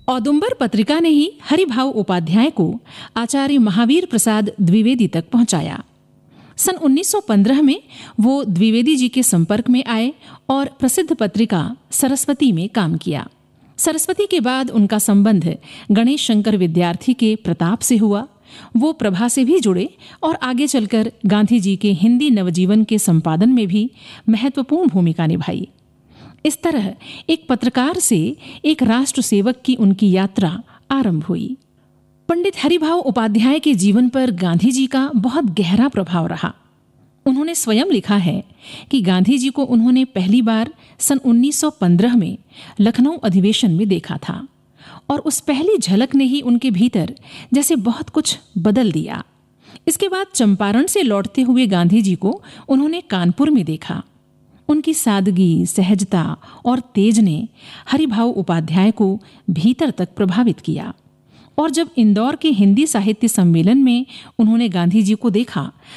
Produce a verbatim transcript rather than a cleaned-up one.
औदुंबर पत्रिका ने ही हरिभाव उपाध्याय को आचार्य महावीर प्रसाद द्विवेदी तक पहुंचाया। सन उन्नीस सौ पंद्रह में वो द्विवेदी जी के संपर्क में आए और प्रसिद्ध पत्रिका सरस्वती में काम किया। सरस्वती के बाद उनका संबंध गणेश शंकर विद्यार्थी के प्रताप से हुआ। वो प्रभा से भी जुड़े और आगे चलकर गांधी जी के हिंदी नवजीवन के संपादन में भी महत्वपूर्ण भूमिका निभाई। इस तरह एक पत्रकार से एक राष्ट्र सेवक की उनकी यात्रा आरंभ हुई। पंडित हरिभाव उपाध्याय के जीवन पर गांधी जी का बहुत गहरा प्रभाव रहा। उन्होंने स्वयं लिखा है कि गांधी जी को उन्होंने पहली बार सन उन्नीस सौ पंद्रह में लखनऊ अधिवेशन में देखा था और उस पहली झलक ने ही उनके भीतर जैसे बहुत कुछ बदल दिया। इसके बाद चंपारण से लौटते हुए गांधी जी को उन्होंने कानपुर में देखा। उनकी सादगी, सहजता और तेज ने हरिभाव उपाध्याय को भीतर तक प्रभावित किया और जब इंदौर के हिंदी साहित्य सम्मेलन में उन्होंने गांधी जी को देखा